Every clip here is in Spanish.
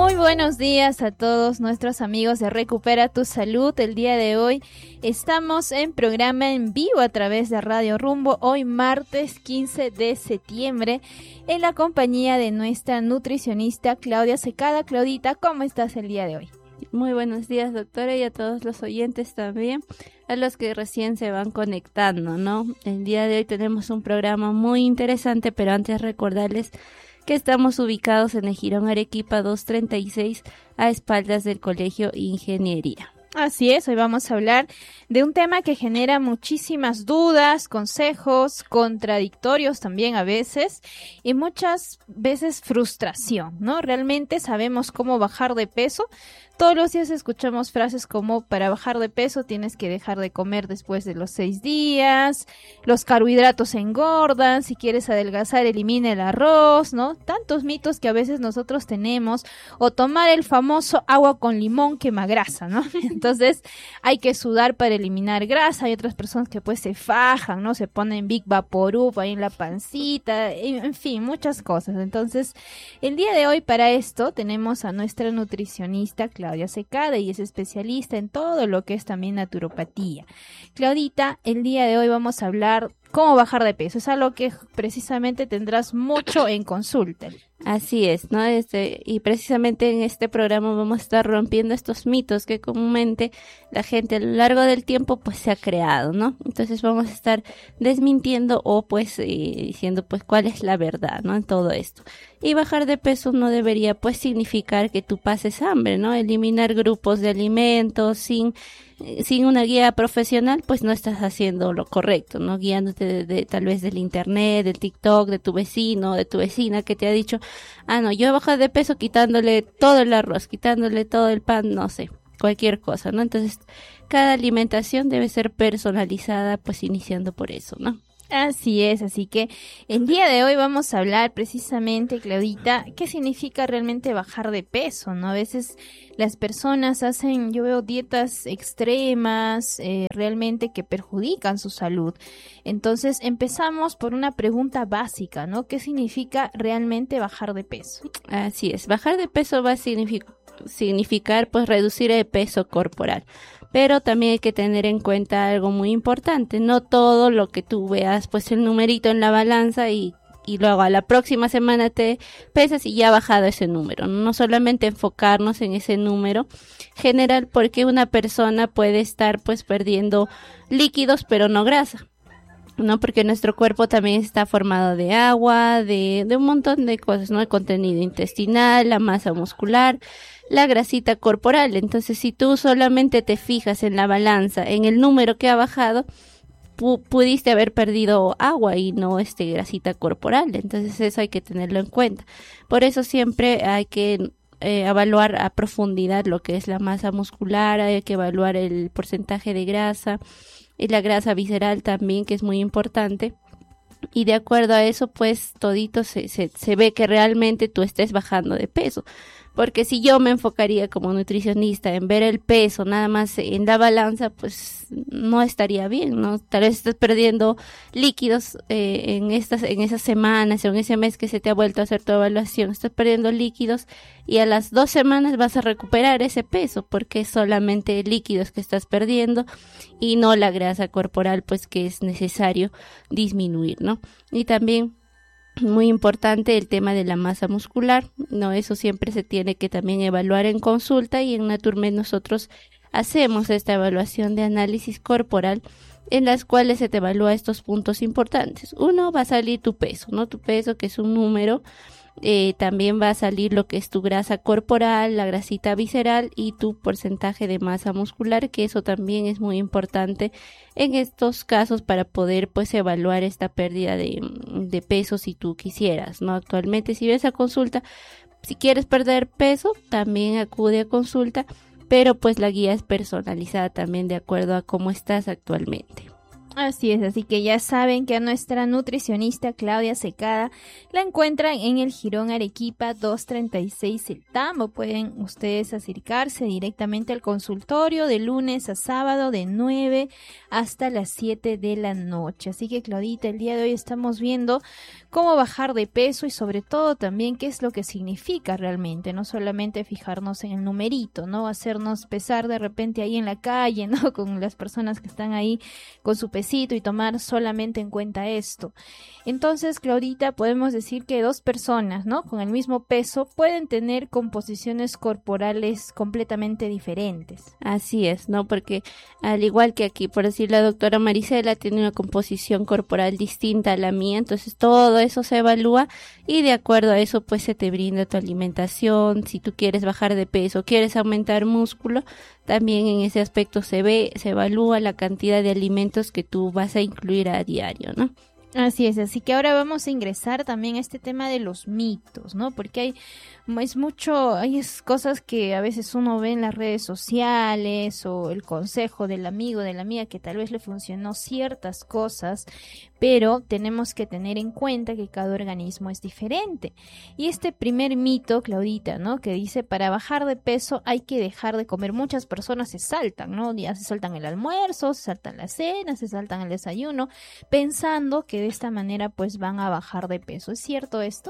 Muy buenos días a todos nuestros amigos de Recupera tu Salud. El día de hoy estamos en programa en vivo a través de Radio Rumbo, hoy martes 15 de septiembre, en la compañía de nuestra nutricionista Claudia Secada. Claudita, ¿cómo estás el día de hoy? Muy buenos días, doctora, y a todos los oyentes también, a los que recién se van conectando, ¿no? El día de hoy tenemos un programa muy interesante, pero antes recordarles que estamos ubicados en el Jirón Arequipa 236, a espaldas del Colegio Ingeniería. Así es, hoy vamos a hablar de un tema que genera muchísimas dudas, consejos, contradictorios también a veces, y muchas veces frustración, ¿no? Realmente sabemos cómo bajar de peso. Todos los días escuchamos frases como: para bajar de peso tienes que dejar de comer después de los 6 días, los carbohidratos engordan, si quieres adelgazar elimina el arroz, ¿no? Tantos mitos que a veces nosotros tenemos, o tomar el famoso agua con limón quema grasa, ¿no? Entonces hay que sudar para eliminar grasa. Hay otras personas que pues se fajan, ¿no? Se ponen Big Vaporub ahí en la pancita, en fin, muchas cosas. Entonces el día de hoy para esto tenemos a nuestra nutricionista Claudia Secada, y es especialista en todo lo que es también naturopatía. Claudita, el día de hoy vamos a hablar cómo bajar de peso. Es algo que precisamente tendrás mucho en consulta. Así es, ¿no? Y precisamente en este programa vamos a estar rompiendo estos mitos que comúnmente la gente a lo largo del tiempo pues se ha creado, ¿no? Entonces vamos a estar desmintiendo o pues diciendo pues cuál es la verdad, ¿no? En todo esto. Y bajar de peso no debería pues significar que tú pases hambre, ¿no? Eliminar grupos de alimentos sin una guía profesional, pues no estás haciendo lo correcto, ¿no? Guiándote tal vez del internet, del TikTok, de tu vecino, de tu vecina que te ha dicho: no, yo bajo de peso quitándole todo el arroz, quitándole todo el pan, no sé, cualquier cosa, ¿no? Entonces, cada alimentación debe ser personalizada, pues iniciando por eso, ¿no? Así es, así que el día de hoy vamos a hablar precisamente, Claudita, qué significa realmente bajar de peso, ¿no? A veces las personas hacen, yo veo dietas extremas, realmente que perjudican su salud. Entonces empezamos por una pregunta básica, ¿no? ¿Qué significa realmente bajar de peso? Así es, bajar de peso va a significar pues reducir el peso corporal. Pero también hay que tener en cuenta algo muy importante: no todo lo que tú veas pues el numerito en la balanza y luego a la próxima semana te pesas y ya ha bajado ese número. No solamente enfocarnos en ese número general, porque una persona puede estar pues perdiendo líquidos pero no grasa, ¿no? Porque nuestro cuerpo también está formado de agua, de un montón de cosas, ¿no? El contenido intestinal, la masa muscular, la grasita corporal. Entonces, si tú solamente te fijas en la balanza, en el número que ha bajado, pudiste haber perdido agua y no grasita corporal. Entonces, eso hay que tenerlo en cuenta. Por eso siempre hay que evaluar a profundidad lo que es la masa muscular, hay que evaluar el porcentaje de grasa y la grasa visceral también, que es muy importante. Y de acuerdo a eso, pues todito se ve que realmente tú estés bajando de peso. Porque si yo me enfocaría como nutricionista en ver el peso nada más en la balanza, pues no estaría bien, ¿no? Tal vez estés perdiendo líquidos en esas semanas o en ese mes que se te ha vuelto a hacer tu evaluación. Estás perdiendo líquidos y a las 2 semanas vas a recuperar ese peso, porque es solamente líquidos que estás perdiendo y no la grasa corporal, pues que es necesario disminuir, ¿no? Y también muy importante el tema de la masa muscular, ¿no? Eso siempre se tiene que también evaluar en consulta, y en Naturmed nosotros hacemos esta evaluación de análisis corporal en las cuales se te evalúa estos puntos importantes. Uno, va a salir tu peso, ¿no? Tu peso, que es un número. También va a salir lo que es tu grasa corporal, la grasita visceral y tu porcentaje de masa muscular, que eso también es muy importante en estos casos para poder pues evaluar esta pérdida de peso si tú quisieras, ¿no? Actualmente, si ves a consulta, si quieres perder peso, también acude a consulta, pero pues la guía es personalizada también de acuerdo a cómo estás actualmente. Así es, así que ya saben que a nuestra nutricionista Claudia Secada la encuentran en el Jirón Arequipa 236 El Tambo. Pueden ustedes acercarse directamente al consultorio de lunes a sábado de 9 hasta las 7 de la noche. Así que Claudita, el día de hoy estamos viendo cómo bajar de peso y sobre todo también qué es lo que significa realmente, no solamente fijarnos en el numerito, no hacernos pesar de repente ahí en la calle, ¿no? Con las personas que están ahí con su pesito y tomar solamente en cuenta esto. Entonces, Claudita, podemos decir que dos personas, ¿no? Con el mismo peso pueden tener composiciones corporales completamente diferentes. Así es, ¿no? Porque al igual que aquí, por decir, la doctora Marisela tiene una composición corporal distinta a la mía, entonces todo eso se evalúa y de acuerdo a eso pues se te brinda tu alimentación. Si tú quieres bajar de peso, quieres aumentar músculo, también en ese aspecto se evalúa la cantidad de alimentos que tú vas a incluir a diario, ¿no? Así es, así que ahora vamos a ingresar también a este tema de los mitos, ¿no? Porque hay cosas que a veces uno ve en las redes sociales o el consejo del amigo, de la amiga que tal vez le funcionó ciertas cosas, pero tenemos que tener en cuenta que cada organismo es diferente. Y este primer mito, Claudita, ¿no? Que dice para bajar de peso hay que dejar de comer. Muchas personas se saltan, ¿no? Ya se saltan el almuerzo, se saltan la cena, se saltan el desayuno, pensando que de esta manera pues van a bajar de peso. ¿Es cierto esto?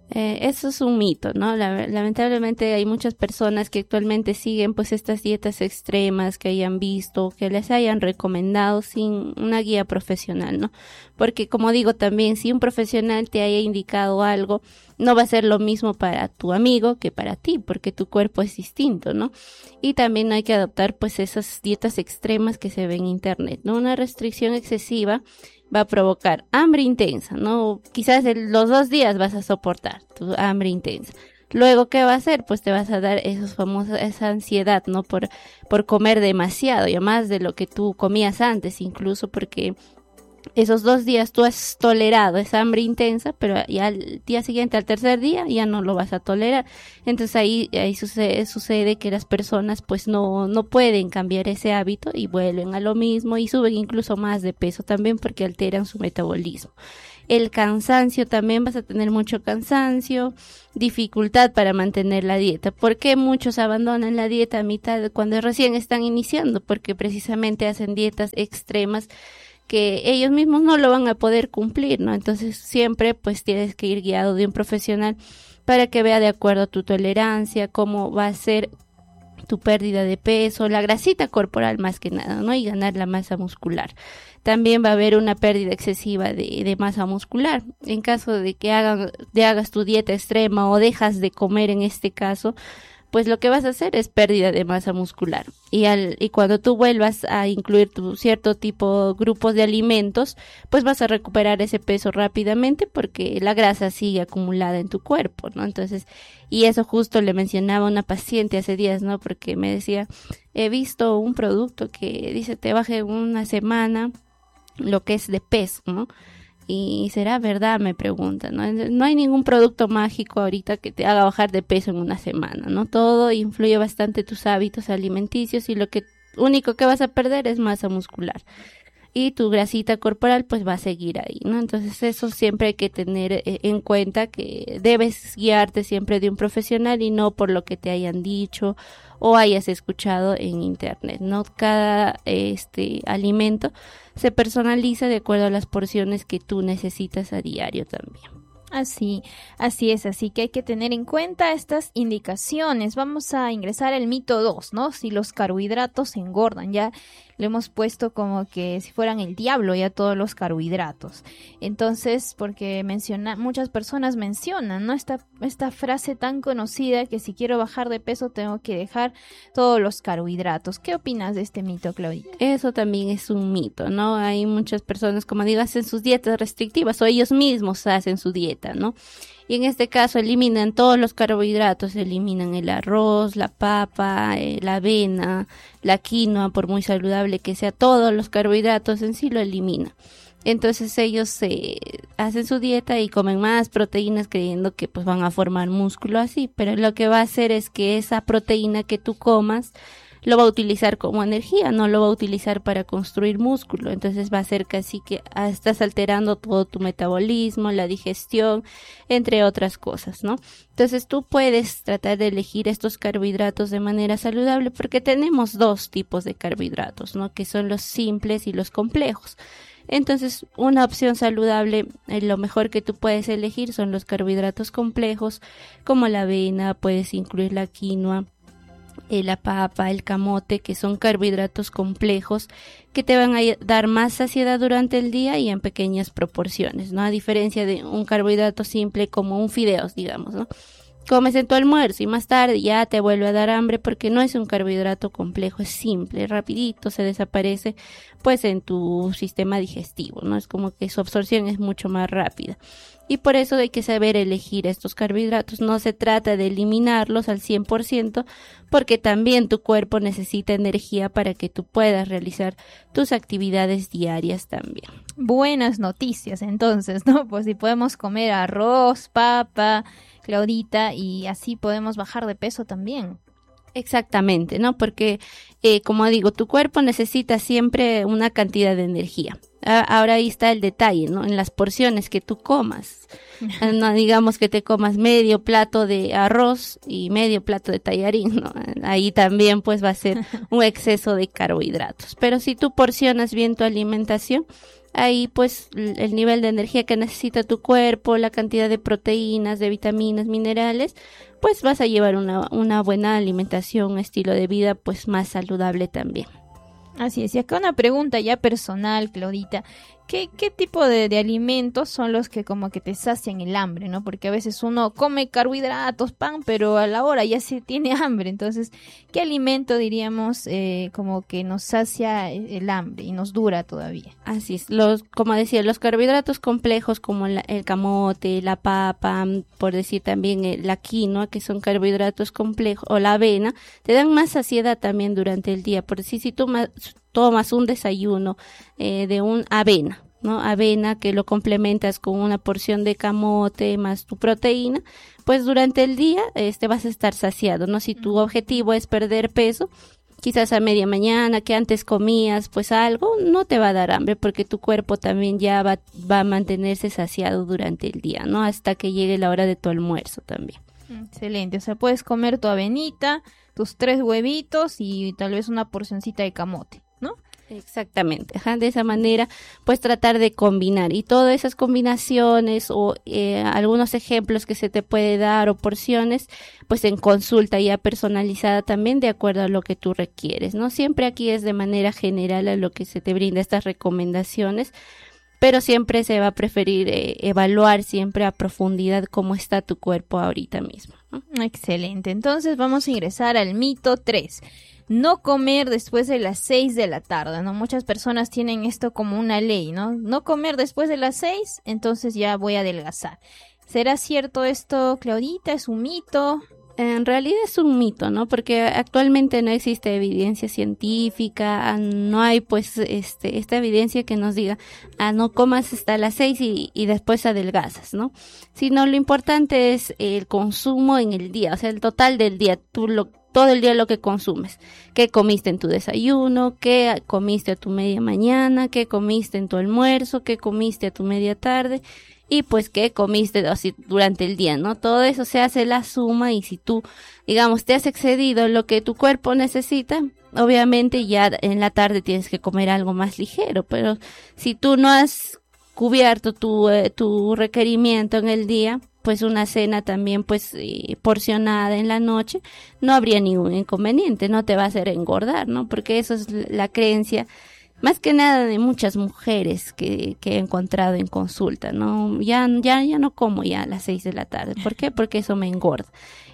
Eso es un mito, ¿no? Lamentablemente hay muchas personas que actualmente siguen pues estas dietas extremas que hayan visto, que les hayan recomendado sin una guía profesional, ¿no? Porque como digo también, si un profesional te haya indicado algo, no va a ser lo mismo para tu amigo que para ti, porque tu cuerpo es distinto, ¿no? Y también hay que adoptar pues esas dietas extremas que se ven en internet, ¿no? Una restricción excesiva va a provocar hambre intensa, ¿no? Quizás los 2 días vas a soportar tu hambre intensa. Luego, ¿qué va a hacer? Pues te vas a dar esa ansiedad, ¿no? Por comer demasiado, ya más de lo que tú comías antes, incluso porque esos 2 días tú has tolerado esa hambre intensa, pero ya al día siguiente, al tercer día, ya no lo vas a tolerar. Entonces ahí sucede que las personas pues no pueden cambiar ese hábito y vuelven a lo mismo y suben incluso más de peso también porque alteran su metabolismo. El cansancio también, vas a tener mucho cansancio, dificultad para mantener la dieta. ¿Por qué muchos abandonan la dieta a mitad cuando recién están iniciando? Porque precisamente hacen dietas extremas que ellos mismos no lo van a poder cumplir, ¿no? Entonces siempre pues tienes que ir guiado de un profesional para que vea de acuerdo a tu tolerancia, cómo va a ser tu pérdida de peso, la grasita corporal más que nada, ¿no? Y ganar la masa muscular. También va a haber una pérdida excesiva de masa muscular. En caso de que hagas tu dieta extrema o dejas de comer en este caso, pues lo que vas a hacer es pérdida de masa muscular. Y cuando tú vuelvas a incluir tu cierto tipo, grupos de alimentos, pues vas a recuperar ese peso rápidamente porque la grasa sigue acumulada en tu cuerpo, ¿no? Entonces, y eso justo le mencionaba a una paciente hace días, ¿no? Porque me decía, he visto un producto que dice te baje en una semana lo que es de peso, ¿no? ¿Y será verdad? Me preguntan, ¿no? No hay ningún producto mágico ahorita que te haga bajar de peso en una semana, ¿no? Todo influye bastante tus hábitos alimenticios y lo único que vas a perder es masa muscular. Y tu grasita corporal pues va a seguir ahí, ¿no? Entonces eso siempre hay que tener en cuenta que debes guiarte siempre de un profesional y no por lo que te hayan dicho o hayas escuchado en internet, ¿no? Cada alimento se personaliza de acuerdo a las porciones que tú necesitas a diario también. Así es, así que hay que tener en cuenta estas indicaciones. Vamos a ingresar al mito 2, ¿no? Si los carbohidratos engordan, ya lo hemos puesto como que si fueran el diablo ya todos los carbohidratos. Entonces, porque muchas personas mencionan, ¿no? Esta frase tan conocida que si quiero bajar de peso tengo que dejar todos los carbohidratos. ¿Qué opinas de este mito, Claudita? Eso también es un mito, ¿no? Hay muchas personas, como digo, hacen sus dietas restrictivas o ellos mismos hacen su dieta, ¿no? Y en este caso eliminan todos los carbohidratos, eliminan el arroz, la papa, la avena, la quinoa, por muy saludable que sea, todos los carbohidratos en sí lo eliminan. Entonces ellos hacen su dieta y comen más proteínas creyendo que pues van a formar músculo así, pero lo que va a hacer es que esa proteína que tú comas lo va a utilizar como energía, no lo va a utilizar para construir músculo. Entonces va a ser casi que estás alterando todo tu metabolismo, la digestión, entre otras cosas, ¿no? Entonces tú puedes tratar de elegir estos carbohidratos de manera saludable porque tenemos dos tipos de carbohidratos, ¿no? Que son los simples y los complejos. Entonces, una opción saludable, lo mejor que tú puedes elegir son los carbohidratos complejos, como la avena, puedes incluir la quinoa, la papa, el camote, que son carbohidratos complejos que te van a dar más saciedad durante el día y en pequeñas proporciones, ¿no? A diferencia de un carbohidrato simple como un fideos, digamos, ¿no? Comes en tu almuerzo y más tarde ya te vuelve a dar hambre porque no es un carbohidrato complejo, es simple, rapidito se desaparece pues en tu sistema digestivo, ¿no? Es como que su absorción es mucho más rápida. Y por eso hay que saber elegir estos carbohidratos. No se trata de eliminarlos al 100% porque también tu cuerpo necesita energía para que tú puedas realizar tus actividades diarias también. Buenas noticias entonces, ¿no? Pues si podemos comer arroz, papa, Claudita, y así podemos bajar de peso también. Exactamente, ¿no? Porque, como digo, tu cuerpo necesita siempre una cantidad de energía. Ahora ahí está el detalle, ¿no? En las porciones que tú comas. No digamos que te comas medio plato de arroz y medio plato de tallarín, ¿no? Ahí también pues va a ser un exceso de carbohidratos. Pero si tú porcionas bien tu alimentación, ahí pues el nivel de energía que necesita tu cuerpo, la cantidad de proteínas, de vitaminas, minerales, pues vas a llevar una buena alimentación, un estilo de vida pues más saludable también. Así es, y acá una pregunta ya personal, Claudita. ¿Qué tipo de alimentos son los que como que te sacian el hambre, ¿no? Porque a veces uno come carbohidratos, pan, pero a la hora ya se tiene hambre. Entonces, ¿qué alimento diríamos como que nos sacia el hambre y nos dura todavía? Así es, como decía, los carbohidratos complejos como el camote, la papa, por decir también la quinoa, que son carbohidratos complejos, o la avena, te dan más saciedad también durante el día. Por decir, si tú tomas un desayuno de un avena, ¿no? Avena que lo complementas con una porción de camote más tu proteína, pues durante el día vas a estar saciado, ¿no? Si tu objetivo es perder peso, quizás a media mañana que antes comías pues algo, no te va a dar hambre porque tu cuerpo también ya va a mantenerse saciado durante el día, ¿no? Hasta que llegue la hora de tu almuerzo también. Excelente, o sea, puedes comer tu avenita, tus 3 huevitos y tal vez una porcioncita de camote, ¿no? Exactamente, de esa manera pues tratar de combinar y todas esas combinaciones o algunos ejemplos que se te puede dar o porciones pues en consulta ya personalizada también de acuerdo a lo que tú requieres, ¿no? Siempre aquí es de manera general a lo que se te brinda estas recomendaciones, pero siempre se va a preferir evaluar siempre a profundidad cómo está tu cuerpo ahorita mismo, ¿no? Excelente, entonces vamos a ingresar al mito 3. No comer después de las 6 de la tarde, ¿no? Muchas personas tienen esto como una ley, ¿no? No comer después de las 6, entonces ya voy a adelgazar. ¿Será cierto esto, Claudita? ¿Es un mito? En realidad es un mito, ¿no? Porque actualmente no existe evidencia científica, no hay pues esta evidencia que nos diga, no comas hasta las 6 y después adelgazas, ¿no? Sino lo importante es el consumo en el día, o sea, el total del día, todo el día lo que consumes, qué comiste en tu desayuno, qué comiste a tu media mañana, qué comiste en tu almuerzo, qué comiste a tu media tarde y pues qué comiste así durante el día, ¿no? Todo eso se hace la suma y si tú, digamos, te has excedido lo que tu cuerpo necesita, obviamente ya en la tarde tienes que comer algo más ligero, pero si tú no has cubierto tu requerimiento en el día, pues una cena también pues porcionada en la noche, no habría ningún inconveniente, no te va a hacer engordar, ¿no? Porque eso es la creencia, más que nada de muchas mujeres que he encontrado en consulta, ¿no? Ya no como ya a las 6 de la tarde, ¿por qué? Porque eso me engorda.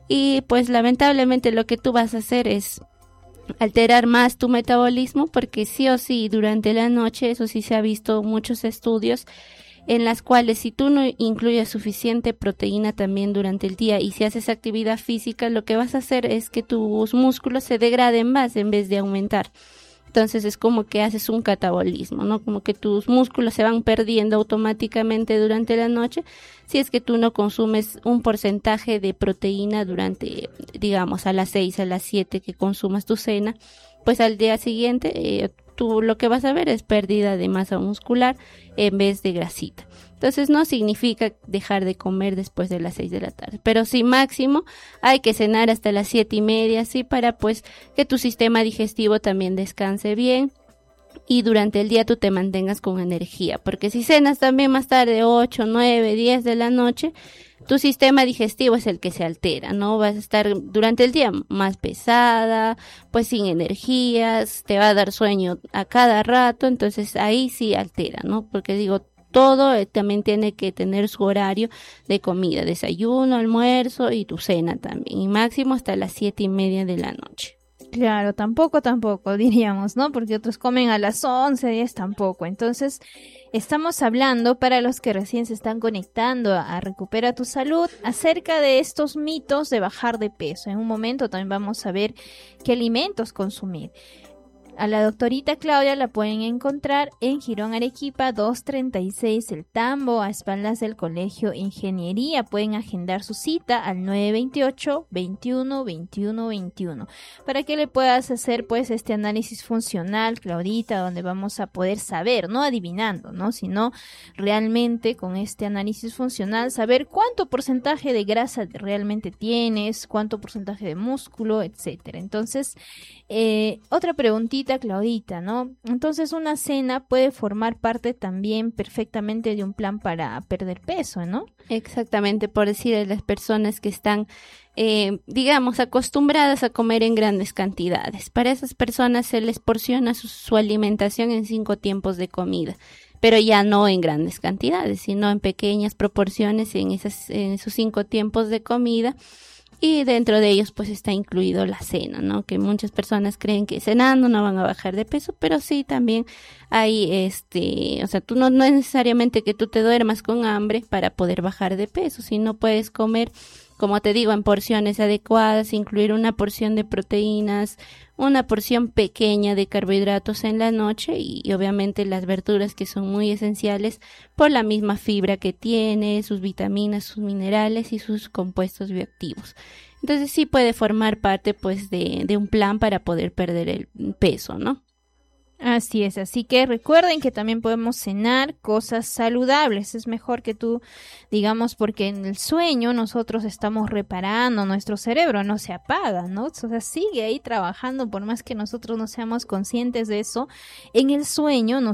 Y pues lamentablemente lo que tú vas a hacer es alterar más tu metabolismo, porque sí o sí durante la noche, eso sí se ha visto muchos estudios, en las cuales si tú no incluyes suficiente proteína también durante el día y si haces actividad física, lo que vas a hacer es que tus músculos se degraden más en vez de aumentar. Entonces es como que haces un catabolismo, ¿no? Como que tus músculos se van perdiendo automáticamente durante la noche si es que tú no consumes un porcentaje de proteína durante, digamos, a las 6, a las 7 que consumas tu cena, pues al día siguiente tú lo que vas a ver es pérdida de masa muscular en vez de grasita. Entonces no significa dejar de comer después de las 6 de la tarde, pero sí máximo hay que cenar hasta las 7:30, así para pues que tu sistema digestivo también descanse bien y durante el día tú te mantengas con energía, porque si cenas también más tarde, 8, 9, 10 de la noche, tu sistema digestivo es el que se altera, ¿no? Vas a estar durante el día más pesada, pues sin energías, te va a dar sueño a cada rato, entonces ahí sí altera, ¿no? Porque digo, todo también tiene que tener su horario de comida, desayuno, almuerzo y tu cena también, y máximo hasta las 7:30 de la noche. Claro, tampoco diríamos, ¿no? Porque otros comen a las 11, 10 tampoco. Entonces, estamos hablando para los que recién se están conectando a Recupera tu Salud acerca de estos mitos de bajar de peso. En un momento también vamos a ver qué alimentos consumir. A la doctorita Claudia la pueden encontrar en Girón Arequipa 236 El Tambo, a espaldas del Colegio Ingeniería. Pueden agendar su cita al 928-21-21-21 para que le puedas hacer pues este análisis funcional, Claudita, donde vamos a poder saber, no adivinando, ¿no? Sino realmente con este análisis funcional saber cuánto porcentaje de grasa realmente tienes, cuánto porcentaje de músculo, etcétera. Entonces, otra preguntita, Claudita, ¿no? Entonces una cena puede formar parte también perfectamente de un plan para perder peso, ¿no? Exactamente, por decir a las personas que están, digamos, acostumbradas a comer en grandes cantidades. Para esas personas se les porciona su alimentación en 5 tiempos de comida, pero ya no en grandes cantidades, sino en pequeñas proporciones en esos 5 tiempos de comida. Y dentro de ellos pues está incluido la cena, ¿no? Que muchas personas creen que cenando no van a bajar de peso, pero sí también hay o sea, tú no es necesariamente que tú te duermas con hambre para poder bajar de peso, sino puedes comer, como te digo, en porciones adecuadas, incluir una porción de proteínas, una porción pequeña de carbohidratos en la noche y obviamente las verduras, que son muy esenciales por la misma fibra que tiene, sus vitaminas, sus minerales y sus compuestos bioactivos. Entonces sí puede formar parte pues de un plan para poder perder el peso, ¿no? Así es, así que recuerden que también podemos cenar cosas saludables. Es mejor que tú, digamos, porque en el sueño nosotros estamos reparando, nuestro cerebro no se apaga, ¿no? O sea, sigue ahí trabajando, por más que nosotros no seamos conscientes de eso. En el sueño